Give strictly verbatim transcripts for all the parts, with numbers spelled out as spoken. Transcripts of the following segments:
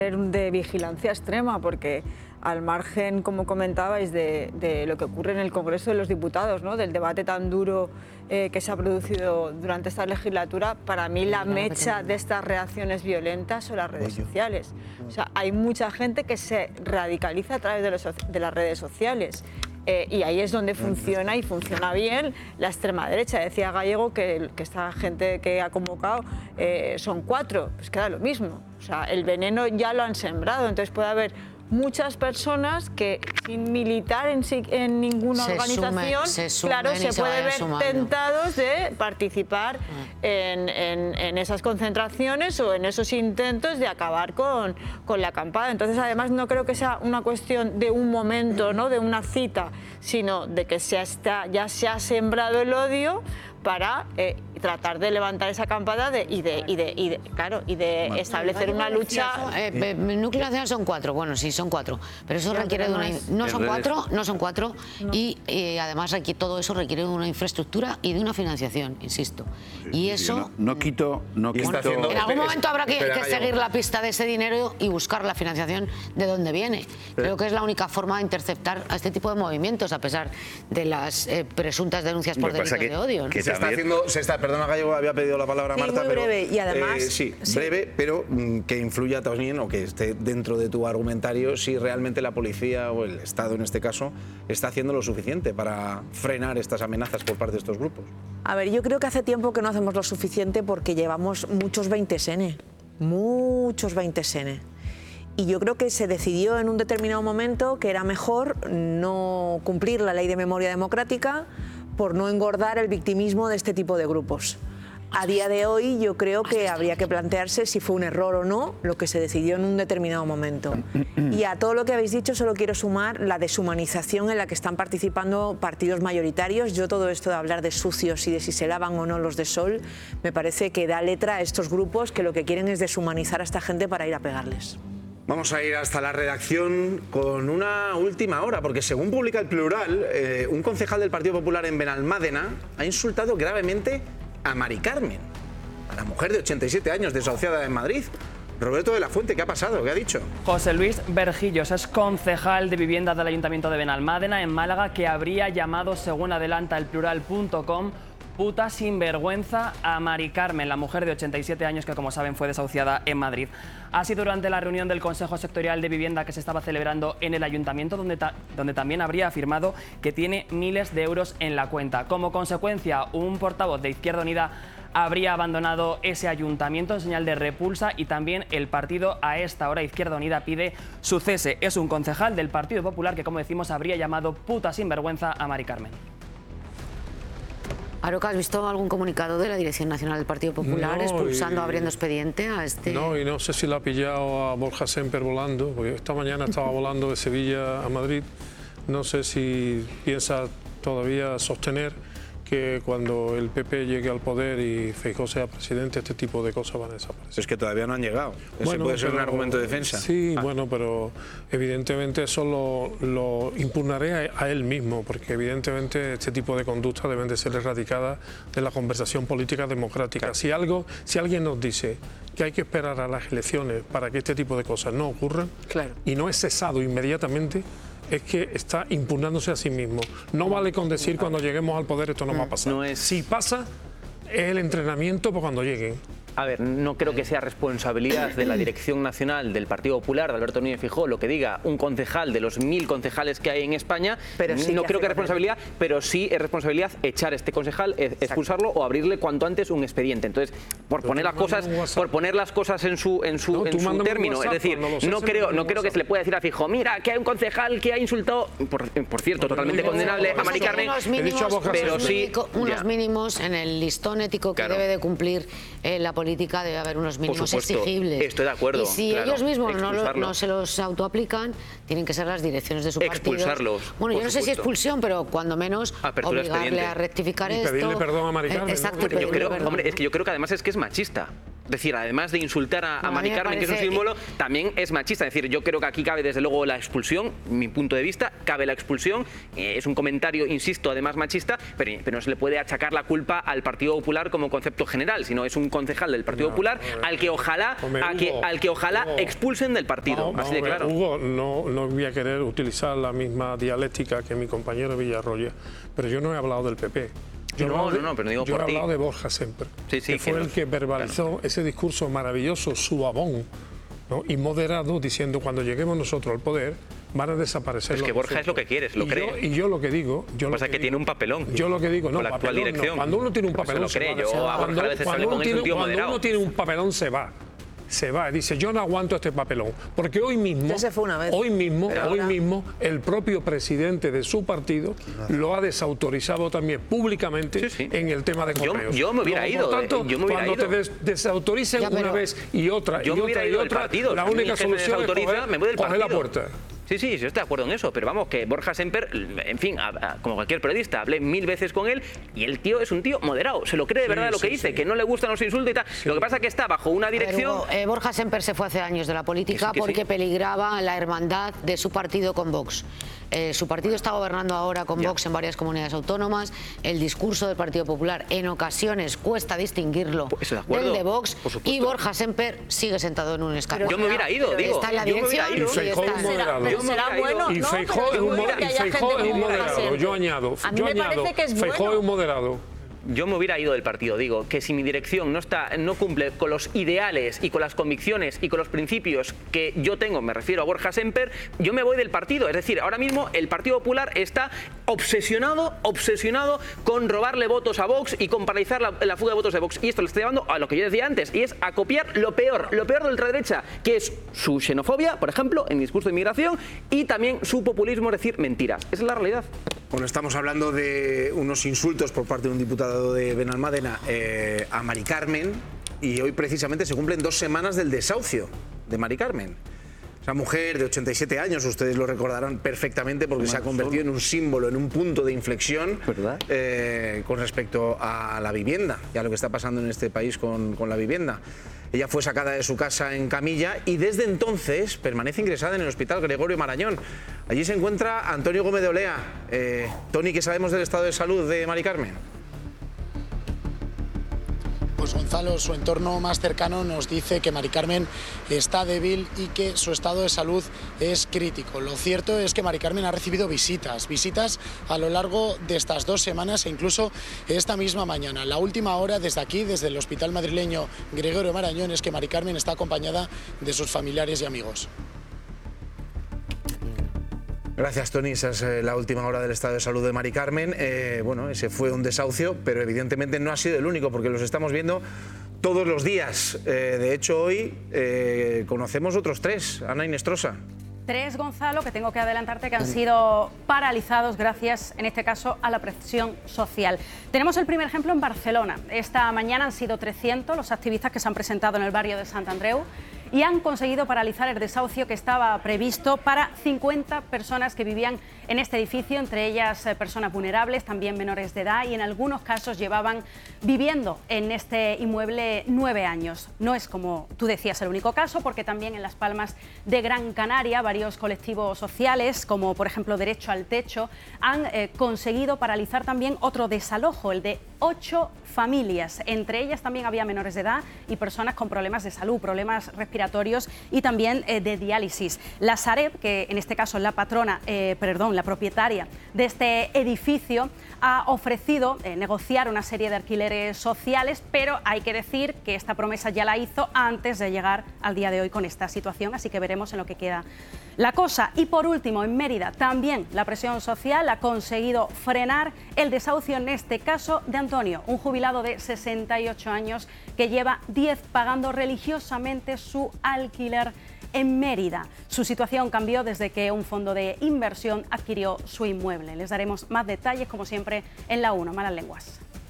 de vigilancia extrema, porque al margen, como comentabais, de, de lo que ocurre en el Congreso de los Diputados, ¿no?, del debate tan duro eh, que se ha producido durante esta legislatura, para mí la mecha de estas reacciones violentas son las redes sociales. O sea, hay mucha gente que se radicaliza a través de, los, de las redes sociales. Eh, y ahí es donde funciona y funciona bien la extrema derecha. Decía Gallego que, que esta gente que ha convocado eh, son cuatro, pues queda lo mismo. O sea, el veneno ya lo han sembrado, entonces puede haber muchas personas que sin militar en, en ninguna se organización, sume, se claro, se, se puede ver sumando. tentados de participar ah. en, en, en esas concentraciones o en esos intentos de acabar con, con la acampada. Entonces, además, no creo que sea una cuestión de un momento, ¿no?, de una cita, sino de que se está, ya se ha sembrado el odio para eh, tratar de levantar esa acampada de, y, de, y, de, y de claro y de bueno, establecer una lucha. Eh, eh, núcleo nacional son cuatro, bueno, sí, son cuatro, pero eso requiere de una. No son cuatro, no son cuatro, no. y eh, además aquí todo eso requiere de una infraestructura y de una financiación, insisto. Sí, y sí, eso. No, no quito, no quito. Haciendo, en algún momento habrá que, que seguir la pista de ese dinero y buscar la financiación de dónde viene. Creo que es la única forma de interceptar a este tipo de movimientos, a pesar de las eh, presuntas denuncias por delitos que, de odio, ¿no? Que se está haciendo, se está, perdona Gallego, había pedido la palabra sí, Marta, muy pero breve y además eh, sí, sí, breve, pero mm, que influya también o que esté dentro de tu argumentario si realmente la policía o el Estado en este caso está haciendo lo suficiente para frenar estas amenazas por parte de estos grupos. A ver, yo creo que hace tiempo que no hacemos lo suficiente porque llevamos muchos veintesene, muchos veintesene. Y yo creo que se decidió en un determinado momento que era mejor no cumplir la ley de memoria democrática por no engordar el victimismo de este tipo de grupos. A día de hoy yo creo que habría que plantearse si fue un error o no lo que se decidió en un determinado momento. Y a todo lo que habéis dicho solo quiero sumar la deshumanización en la que están participando partidos mayoritarios. Yo todo esto de hablar de sucios y de si se lavan o no los de sol, me parece que da letra a estos grupos que lo que quieren es deshumanizar a esta gente para ir a pegarles. Vamos a ir hasta la redacción con una última hora, porque según publica El Plural, eh, un concejal del Partido Popular en Benalmádena ha insultado gravemente a Mari Carmen, a la mujer de ochenta y siete años desahuciada en Madrid. Roberto de la Fuente, ¿qué ha pasado? ¿Qué ha dicho? José Luis Berjillos es concejal de vivienda del Ayuntamiento de Benalmádena, en Málaga, que habría llamado, según adelanta el plural punto com, puta sinvergüenza a Mari Carmen, la mujer de ochenta y siete años que, como saben, fue desahuciada en Madrid. Así, durante la reunión del Consejo Sectorial de Vivienda que se estaba celebrando en el Ayuntamiento, donde, ta donde también habría afirmado que tiene miles de euros en la cuenta. Como consecuencia, un portavoz de Izquierda Unida habría abandonado ese ayuntamiento en señal de repulsa, y también el partido, a esta hora, Izquierda Unida, pide su cese. Es un concejal del Partido Popular que, como decimos, habría llamado puta sinvergüenza a Mari Carmen. Aroca, ¿has visto algún comunicado de la Dirección Nacional del Partido Popular no, expulsando, y, abriendo expediente a este...? No, y no sé si la ha pillado a Borja Semper volando, porque esta mañana estaba volando de Sevilla a Madrid. No sé si piensa todavía sostener que cuando el P P llegue al poder y Feijóo sea presidente, este tipo de cosas van a desaparecer. Es que todavía no han llegado. Ese bueno, puede ser pero, un argumento de defensa. Sí, ah. bueno, pero evidentemente eso lo, lo impugnaré a, a él mismo, porque evidentemente este tipo de conductas deben de ser erradicadas de la conversación política democrática. Claro. Si algo, si alguien nos dice que hay que esperar a las elecciones para que este tipo de cosas no ocurran, claro, y no es cesado inmediatamente, es que está impugnándose a sí mismo. No vale con decir cuando lleguemos al poder esto no va a pasar. No es... Si pasa, es el entrenamiento para cuando lleguen. A ver, no creo que sea responsabilidad de la Dirección Nacional del Partido Popular, de Alberto Núñez Feijóo, lo que diga un concejal de los mil concejales que hay en España. Pero sí no que creo que es responsabilidad, pero sí es responsabilidad echar a este concejal, expulsarlo o abrirle cuanto antes un expediente. Entonces, por poner las cosas, por poner las cosas en su en su, no, en su término, WhatsApp, es decir, no, no creo no creo que se le pueda decir a Feijóo, mira, que hay un concejal que ha insultado, por, por cierto, totalmente condenable a Mari Carmen, pero sí unos mínimos en el listón ético que debe de cumplir eh, la política, debe haber unos mínimos exigibles. Estoy de acuerdo. Y si claro, ellos mismos no, lo, no se los autoaplican, tienen que ser las direcciones de su partido. Expulsarlos. Bueno, yo no sé si expulsión, pero cuando menos Apertura obligarle expediente. a rectificar y esto. Pedirle perdón a Mari Carmen. Exacto. ¿no? Yo creo, hombre, es que yo creo que además es que es machista. Es decir, además de insultar a, a Mari Carmen, que es un símbolo, también es machista. Es decir, yo creo que aquí cabe desde luego la expulsión, mi punto de vista, cabe la expulsión. Eh, es un comentario, insisto, además machista, pero, pero no se le puede achacar la culpa al Partido Popular como concepto general, sino es un concejal del Partido no, Popular al que ojalá, hombre, a que, Hugo, al que ojalá Hugo, expulsen del partido. No, así de claro. Hugo, no, no voy a querer utilizar la misma dialéctica que mi compañero Villarroya, pero yo no he hablado del P P. Yo, no, de, no, no, pero digo yo por he ti. hablado de Borja Semper, sí, sí, que fue que el que verbalizó claro. ese discurso maravilloso, suavón, ¿no? y moderado, diciendo cuando lleguemos nosotros al poder van a desaparecer. Es que Borja es lo que quieres, lo y cree. Yo, y yo lo que digo... Yo o lo sea, que, que digo, tiene un papelón. Yo lo que digo, no, con la actual papelón, dirección. No. Cuando uno tiene un papelón se lo cree. se va. Yo a Borja a veces cuando, sale con tiene, un tío cuando moderado. uno tiene un papelón se va. Se va y dice, yo no aguanto este papelón. Porque hoy mismo, se fue una vez. hoy mismo, Pero hoy ahora... mismo, el propio presidente de su partido lo ha desautorizado también públicamente sí, sí. en el tema de correos. Yo, yo me hubiera no, ido. Por tanto, yo me hubiera cuando ido. te des desautoricen ya, una vez y otra yo y otra y otra, partido. la única solución es coger, me voy del coger la puerta. Sí, sí, yo estoy de acuerdo en eso, pero vamos, que Borja Semper, en fin, a, a, como cualquier periodista, hablé mil veces con él y el tío es un tío moderado, se lo cree de verdad sí, lo que sí, dice, sí. que no le gustan los insultos y tal. Sí. Lo que pasa es que está bajo una dirección... Ver, Hugo, eh, Borja Semper se fue hace años de la política porque sí. peligraba la hermandad de su partido con Vox. Eh, su partido está gobernando ahora con Vox en varias comunidades autónomas. El discurso del Partido Popular en ocasiones cuesta distinguirlo pues de del de Vox y Borja Semper sigue sentado en un escaño. Yo me hubiera ido, digo. Está en la dirección y Feijóo es moderado. Pero será bueno, y Feijóo es un moderado. Yo añado. A mí yo me añado, parece que es Feijóo bueno. es un moderado. Yo me hubiera ido del partido, digo, que si mi dirección no está, no cumple con los ideales y con las convicciones y con los principios que yo tengo, me refiero a Borja Semper, yo me voy del partido. Es decir, ahora mismo el Partido Popular está obsesionado, obsesionado con robarle votos a Vox y con paralizar la, la fuga de votos de Vox. Y esto lo estoy llevando a lo que yo decía antes, y es a copiar lo peor, lo peor de la ultraderecha, que es su xenofobia, por ejemplo, en discurso de inmigración, y también su populismo, es decir, mentiras. Esa es la realidad. Bueno, estamos hablando de unos insultos por parte de un diputado de Benalmádena eh, a Mari Carmen, y hoy precisamente se cumplen dos semanas del desahucio de Mari Carmen. Esa mujer de ochenta y siete años, ustedes lo recordarán perfectamente porque se ha convertido en un símbolo, en un punto de inflexión eh, con respecto a la vivienda y a lo que está pasando en este país con, con la vivienda. Ella fue sacada de su casa en camilla y desde entonces permanece ingresada en el Hospital Gregorio Marañón. Allí se encuentra Antonio Gómez de Olea. Eh, Tony, ¿qué sabemos del estado de salud de Mari Carmen? Pues Gonzalo, su entorno más cercano nos dice que Mari Carmen está débil y que su estado de salud es crítico. Lo cierto es que Mari Carmen ha recibido visitas, visitas a lo largo de estas dos semanas e incluso esta misma mañana. La última hora desde aquí, desde el hospital madrileño Gregorio Marañón, es que Mari Carmen está acompañada de sus familiares y amigos. Gracias, Tony. Esa es eh, la última hora del estado de salud de Mari Carmen. Eh, bueno, ese fue un desahucio, pero evidentemente no ha sido el único, porque los estamos viendo todos los días. Eh, de hecho, hoy eh, conocemos otros tres. Ana Inestrosa. Tres, Gonzalo, que tengo que adelantarte que han sido paralizados gracias, en este caso, a la presión social. Tenemos el primer ejemplo en Barcelona. Esta mañana han sido trescientos los activistas que se han presentado en el barrio de Sant Andreu y han conseguido paralizar el desahucio que estaba previsto para cincuenta personas que vivían en este edificio, entre ellas eh, personas vulnerables, también menores de edad, y en algunos casos llevaban viviendo en este inmueble nueve años. No es, como tú decías, el único caso, porque también en Las Palmas de Gran Canaria varios colectivos sociales, como por ejemplo Derecho al Techo, han eh, conseguido paralizar también otro desalojo, el de ocho familias. Entre ellas también había menores de edad y personas con problemas de salud, problemas respiratorios y también eh, de diálisis. La Sareb, que en este caso es la patrona, eh, perdón, la propietaria de este edificio, ha ofrecido eh, negociar una serie de alquileres sociales, pero hay que decir que esta promesa ya la hizo antes de llegar al día de hoy con esta situación, así que veremos en lo que queda la cosa. Y por último, en Mérida, también la presión social ha conseguido frenar el desahucio, en este caso de Antonio, un jubilado de sesenta y ocho años que lleva diez pagando religiosamente su alquiler en Mérida. Su situación cambió desde que un fondo de inversión adquirió su inmueble. Les daremos más detalles, como siempre, en La uno, Malas Lenguas.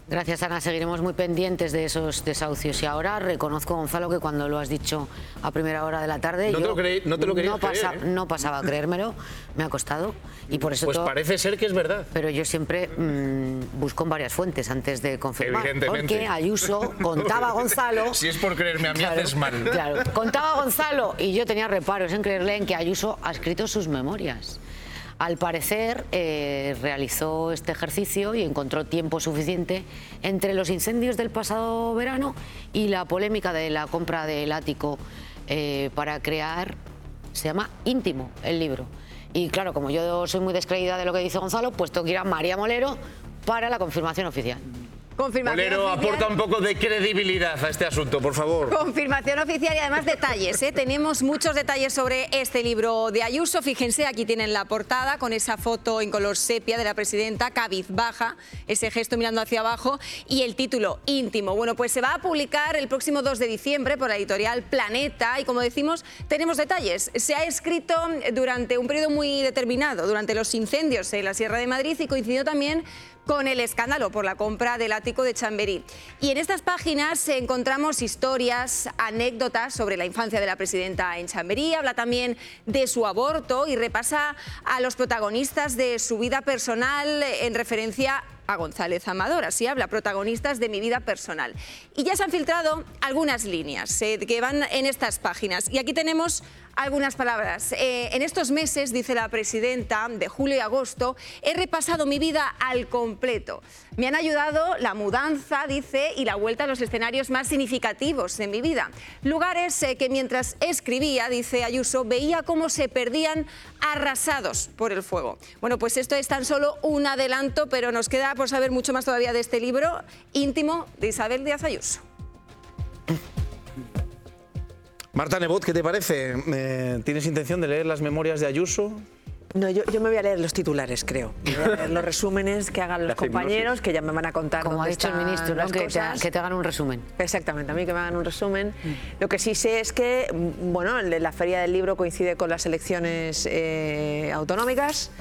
Gracias, Ana. Seguiremos muy pendientes de esos desahucios. Y ahora reconozco, Gonzalo, que cuando lo has dicho a primera hora de la tarde... No te lo, creí, no te lo querías no pasa, creer, ¿eh? No pasaba a creérmelo, me ha costado. Y por eso pues todo, parece ser que es verdad. Pero yo siempre mmm, busco en varias fuentes antes de confirmar. Evidentemente. Porque Ayuso contaba a Gonzalo... Si es por creerme a mí, claro, haces mal. Claro, contaba a Gonzalo y yo tenía reparos en creerle en que Ayuso ha escrito sus memorias. Al parecer, eh, realizó este ejercicio y encontró tiempo suficiente entre los incendios del pasado verano y la polémica de la compra del ático eh, para crear, se llama Íntimo, el libro. Y claro, como yo soy muy descreída de lo que dice Gonzalo, pues tengo que ir a María Molero para la confirmación oficial. Molero aporta un poco de credibilidad a este asunto, por favor. Confirmación oficial y además detalles, ¿eh? Tenemos muchos detalles sobre este libro de Ayuso. Fíjense, aquí tienen la portada con esa foto en color sepia de la presidenta, cabizbaja, ese gesto mirando hacia abajo, y el título, Íntimo. Bueno, pues se va a publicar el próximo dos de diciembre por la editorial Planeta y, como decimos, tenemos detalles. Se ha escrito durante un periodo muy determinado, durante los incendios en la Sierra de Madrid, y coincidió también con el escándalo por la compra del ático de Chamberí. Y en estas páginas encontramos historias, anécdotas sobre la infancia de la presidenta en Chamberí, habla también de su aborto y repasa a los protagonistas de su vida personal en referencia a González Amador, así habla, protagonistas de mi vida personal. Y ya se han filtrado algunas líneas eh, que van en estas páginas. Y aquí tenemos algunas palabras. Eh, en estos meses, dice la presidenta, de julio y agosto, he repasado mi vida al completo. Me han ayudado la mudanza, dice, y la vuelta a los escenarios más significativos de mi vida. Lugares eh, que mientras escribía, dice Ayuso, veía cómo se perdían arrasados por el fuego. Bueno, pues esto es tan solo un adelanto, pero nos queda por saber mucho más todavía de este libro Íntimo de Isabel Díaz Ayuso. Marta Nebot, ¿qué te parece? Eh, ¿Tienes intención de leer las memorias de Ayuso? No, yo, yo me voy a leer los titulares, creo. Me voy a leer los resúmenes que hagan los compañeros, que ya me van a contar. Como ha dicho el ministro, ¿no? que, te, que te hagan un resumen. Exactamente, a mí que me hagan un resumen. Mm. Lo que sí sé es que, bueno, la Feria del Libro coincide con las elecciones eh, autonómicas.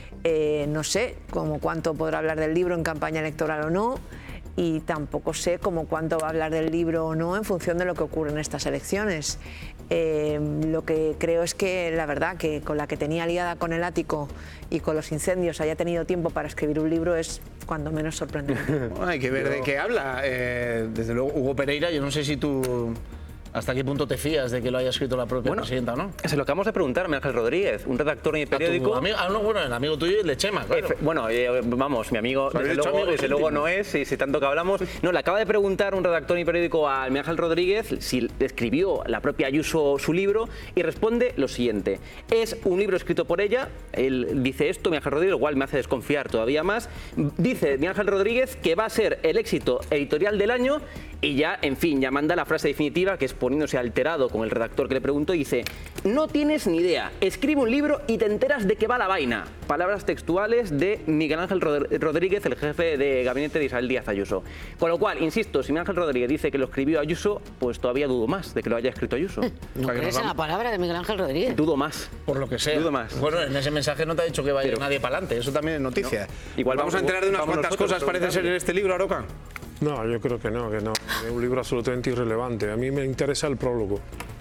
Eh, no sé cómo cuánto podrá hablar del libro en campaña electoral o no. Y tampoco sé cómo cuánto va a hablar del libro o no en función de lo que ocurre en estas elecciones. Eh, lo que creo es que, la verdad, que con la que tenía liada con el ático y con los incendios haya tenido tiempo para escribir un libro es cuando menos sorprendente. Bueno, hay que ver de qué habla. Eh, desde luego, Hugo Pereira, yo no sé si tú... ¿Hasta qué punto te fías de que lo haya escrito la propia bueno, presidenta o no? Se lo acabamos de preguntar a Ángel Rodríguez, un redactor en el periódico. Amigo, ah, no, bueno, el amigo tuyo es de Chema, claro. Efe, bueno, eh, vamos, mi amigo, desde luego, amigo desde luego no es, y si tanto que hablamos. No, le acaba de preguntar un redactor en el periódico a Ángel Rodríguez si escribió la propia Ayuso su libro y responde lo siguiente. Es un libro escrito por ella, él dice esto, mi Ángel Rodríguez, igual me hace desconfiar todavía más. Dice mi Ángel Rodríguez que va a ser el éxito editorial del año y ya, en fin, ya manda la frase definitiva, que es poniéndose alterado con el redactor que le preguntó, y dice: no tienes ni idea, escribe un libro y te enteras de qué va la vaina. Palabras textuales de Miguel Ángel Rodríguez, el jefe de gabinete de Isabel Díaz Ayuso. Con lo cual, insisto, si Miguel Ángel Rodríguez dice que lo escribió Ayuso, pues todavía dudo más de que lo haya escrito Ayuso. ¿No crees en la palabra de Miguel Ángel Rodríguez? Dudo más. Por lo que sea. Dudo más. Bueno, en ese mensaje no te ha dicho que vaya Pero, nadie para adelante, eso también es noticia. No. Igual vamos, vamos a enterar de unas cuantas cosas, parece ser, en este libro, Aroca. No, yo creo que no, que no. Es un libro absolutamente irrelevante. A mí me interesa el prólogo.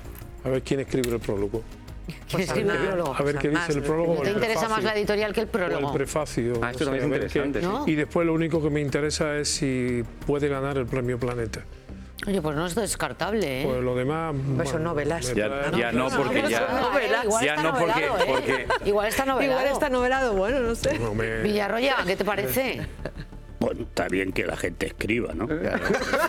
A ver quién escribe el prólogo. ¿Quién escribe el prólogo? A ver qué dice el prólogo. ¿No te interesa más la editorial que el prólogo? O el prefacio. Ah, esto también es interesante. Qué, ¿no? Y después lo único que me interesa es si puede ganar el premio Planeta. Oye, pues no es descartable, ¿eh? Pues lo demás... Pues bueno, son novelas. Ya, ya no, porque ya... Novelas. Igual ya está no, porque, novelado, ¿eh? porque... Igual está novelado. Igual está novelado, bueno, no sé. No me... Villarroya, ¿qué te parece? Bueno, está bien que la gente escriba, ¿no? Claro.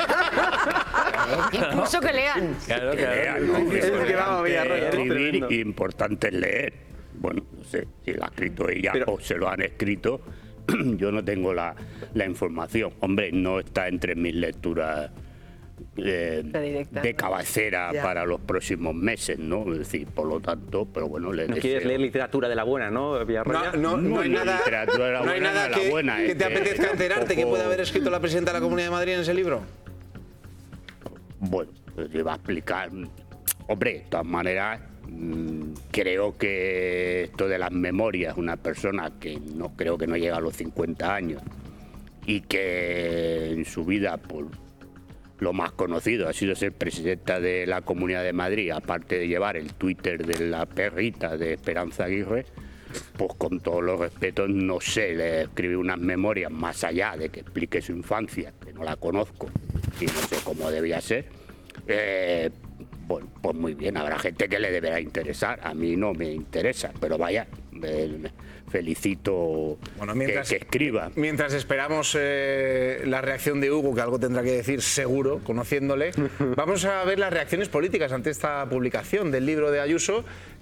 Incluso que lean. Claro, que lean, ¿no? Es que vamos, Villarroya. Escribir y importante es leer. Bueno, no sé, si lo ha escrito ella Pero... o se lo han escrito, yo no tengo la, la información. Hombre, no está entre mis lecturas eh, de cabecera ya. para los próximos meses, ¿no? Es decir, por lo tanto, pero bueno... Le ¿No deseo. quieres leer literatura de la buena, no, Villarroya? No, no, no, no hay nada, literatura de la no hay buena, nada de que, la buena, que te apetezca que enterarte que puede haber escrito la presidenta de la Comunidad de Madrid en ese libro. Bueno, pues iba a explicar... Hombre, de todas maneras, mmm, creo que esto de las memorias, una persona que no creo que no llega a los cincuenta años, y que en su vida, por lo más conocido ha sido ser presidenta de la Comunidad de Madrid, aparte de llevar el Twitter de la perrita de Esperanza Aguirre, pues con todos los respetos, no sé, le escribí unas memorias más allá de que explique su infancia, que no la conozco y no sé cómo debía ser. Eh, bueno, pues muy bien, habrá gente que le deberá interesar, a mí no me interesa, pero vaya, me felicito bueno, mientras, que, que escriba. Mientras esperamos eh, la reacción de Hugo, que algo tendrá que decir seguro, conociéndole, vamos a ver las reacciones políticas ante esta publicación del libro de Ayuso,